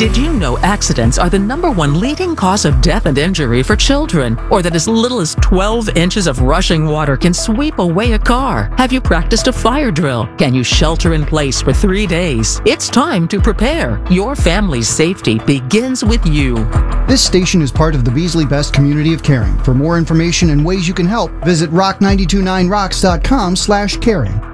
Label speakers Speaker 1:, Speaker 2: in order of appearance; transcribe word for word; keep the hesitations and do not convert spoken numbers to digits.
Speaker 1: Did you know accidents are the number one leading cause of death and injury for children? Or that as little as twelve inches of rushing water can sweep away a car? Have you practiced a fire drill? Can you shelter in place for three days? It's time to prepare. Your family's safety begins with you.
Speaker 2: This station is part of the Beasley Best community of caring. For more information and ways you can help, visit rock nine two nine rocks dot com slash caring.